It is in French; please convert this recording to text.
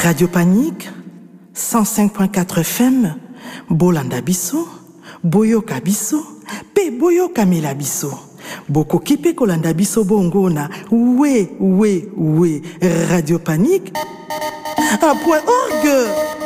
Radio Panique, 105.4 FM, Bolanda Bisso, Boyoka Bisso, Pe Boyoka Mela Bisso. Boko kipe kolanda biso bongona, oui, Radio Panique, .org.